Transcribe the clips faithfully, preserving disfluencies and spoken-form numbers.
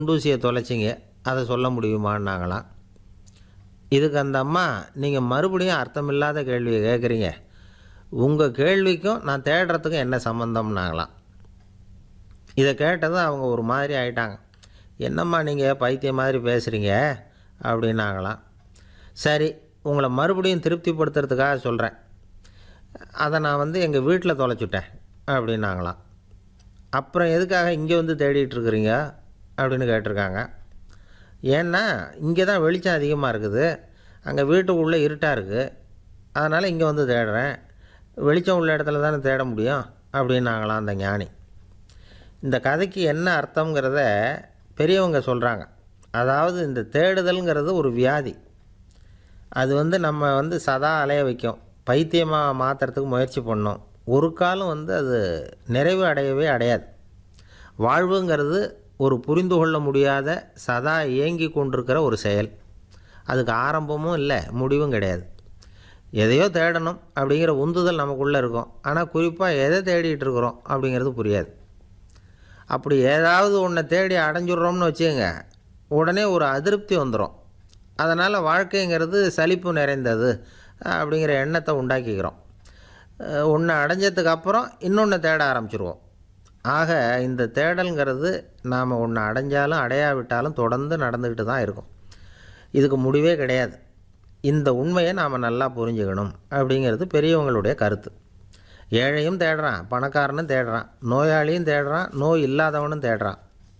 குண்டூசியை தொலைச்சிங்க, அதை சொல்ல முடியுமான்னாங்களாம். இதுக்கு அந்த அம்மா, நீங்கள் மறுபடியும் அர்த்தமில்லாத கேள்வியை கேட்குறீங்க, உங்கள் கேள்விக்கும் நான் தேடுறதுக்கும் என்ன சம்மந்தம்னாங்களாம். இதை கேட்டதும் அவங்க ஒரு மாதிரி ஆயிட்டாங்க. என்னம்மா நீங்கள் பைத்தியம் மாதிரி பேசுகிறீங்க அப்படின்னாங்களாம். சரி, உங்களை மறுபடியும் திருப்திப்படுத்துறதுக்காக சொல்கிறேன், அதை நான் வந்து எங்கள் வீட்டில் தொலைச்சுட்டேன் அப்படின்னாங்களாம். அப்புறம் எதுக்காக இங்கே வந்து தேடிட்டுருக்குறீங்க அப்படின்னு கேட்டிருக்காங்க. ஏன்னா இங்கே தான் வெளிச்சம் அதிகமாக இருக்குது, அங்கே வீட்டுக்குள்ளே இருட்டாக இருக்குது, அதனால் இங்கே வந்து தேடுறேன், வெளிச்சம் உள்ள இடத்துல தானே தேட முடியும் அப்படின்னாங்களாம் அந்த ஞானி. இந்த கதைக்கு என்ன அர்த்தங்கிறத பெரியவங்க சொல்கிறாங்க. அதாவது இந்த தேடுதல்ங்கிறது ஒரு வியாதி. அது வந்து நம்ம வந்து சதா அலைய வைக்கும், பைத்தியமாக மாற்றுறதுக்கு முயற்சி பண்ணோம். ஒரு காலம் வந்து அது நிறைவு அடையவே அடையாது. வாழ்வுங்கிறது ஒரு புரிந்து கொள்ள முடியாத சதா இயங்கி கொண்டிருக்கிற ஒரு செயல். அதுக்கு ஆரம்பமும் இல்லை, முடிவும் கிடையாது. எதையோ தேடணும் அப்படிங்கிற உந்துதல் நமக்குள்ளே இருக்கும், ஆனால் குறிப்பாக எதை தேடிட்டு இருக்கிறோம் அப்படிங்கிறது புரியாது. அப்படி ஏதாவது ஒன்றை தேடி அடைஞ்சிட்றோம்னு வச்சுக்கோங்க, உடனே ஒரு அதிருப்தி வந்துடும். அதனால் வாழ்க்கைங்கிறது சலிப்பு நிறைந்தது அப்படிங்கிற எண்ணத்தை உண்டாக்கிக்கிறோம். ஒன்று அடைஞ்சதுக்கு அப்புறம் இன்னொன்று தேட ஆரம்பிச்சிருவோம். ஆக இந்த தேடல்ங்கிறது நாம் ஒன்று அடைஞ்சாலும் அடையாவிட்டாலும் தொடர்ந்து நடந்துக்கிட்டு தான் இருக்கும். இதுக்கு முடிவே கிடையாது. இந்த உண்மையை நாம் நல்லா புரிஞ்சுக்கணும் அப்படிங்கிறது பெரியவங்களுடைய கருத்து. ஏழையும் தேடுறான், பணக்காரனும் தேடுறான், நோயாளியும் தேடுறான், நோய் இல்லாதவனும் தேடுறான்,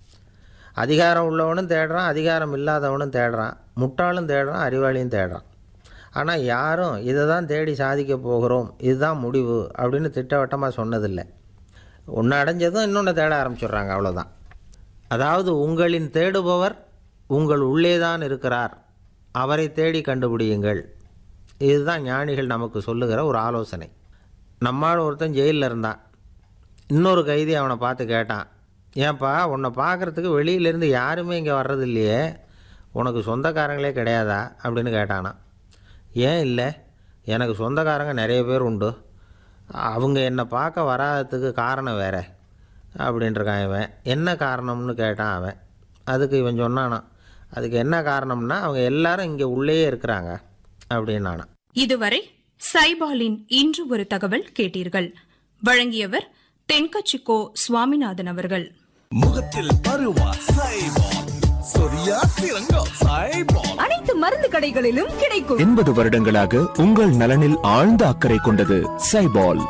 அதிகாரம் உள்ளவனும் தேடுறான், அதிகாரம் இல்லாதவனும் தேடுறான், முட்டாளும் தேடுறான், அறிவாளியும் தேடுறான். ஆனால் யாரும் இதை தான் தேடி சாதிக்க போகிறோம், இதுதான் முடிவு அப்படின்னு திட்டவட்டமாக சொன்னதில்லை. ஒன்று அடைஞ்சதும் இன்னொன்று தேட ஆரம்பிச்சிடுறாங்க, அவ்வளோதான். அதாவது உங்களின் தேடுபவர் உங்கள் உள்ளே தான் இருக்கிறார், அவரை தேடி கண்டுபிடியுங்கள். இதுதான் ஞானிகள் நமக்கு சொல்லுகிற ஒரு ஆலோசனை. நம்மால் ஒருத்தன் ஜெயிலில் இருந்தான். இன்னொரு கைதி அவனை பார்த்து கேட்டான், ஏன்பா உன்னை பார்க்குறதுக்கு வெளியிலேருந்து யாருமே இங்கே வர்றது இல்லையே, உனக்கு சொந்தக்காரங்களே கிடையாதா அப்படின்னு கேட்டானான். ஏன் இல்லை, எனக்கு சொந்தக்காரங்க நிறைய பேர் உண்டு, அவங்க என்னை பார்க்க வராததுக்கு காரணம் வேறு அப்படின்ட்டுருக்கான் இவன். என்ன காரணம்னு கேட்டான் அவன். அதுக்கு இவன் சொன்னானா, அதுக்கு என்ன காரணம்னா அவங்க எல்லாரும் இங்கே உள்ளேயே இருக்கிறாங்க அப்படின்னானா. இதுவரை சைபாலின் இன்று ஒரு தகவல் கேட்டீர்கள். வழங்கியவர் தென்கட்சிக்கோ சுவாமிநாதன் அவர்கள். முகத்தில் பருவா சைபால், சொரியா சிறங்கா சைபால், அனைத்து மருந்து கடைகளிலும் கிடைக்கும். எண்பது வருடங்களாக உங்கள் நலனில் ஆழ்ந்த அக்கறை கொண்டது சைபால்.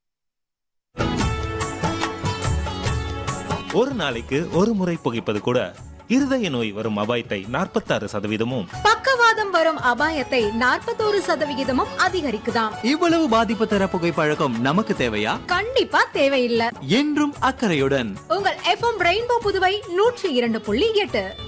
ஒரு நாளைக்கு ஒரு முறை புகைப்பது கூட இருதய நோய் வரும் அபாயத்தை நாற்பத்தாறு சதவீதமும், பக்கவாதம் வரும் அபாயத்தை நாற்பத்தோரு சதவிகிதமும் அதிகரிக்குதாம். இவ்வளவு பாதிப்பு தர புகைப்பழக்கம் நமக்கு தேவையா? கண்டிப்பா தேவையில்லை. என்றும் அக்கறையுடன் உங்கள் எஃப்எம் ரெயின்போ புதுவை நூற்றி இரண்டு புள்ளி எட்டு.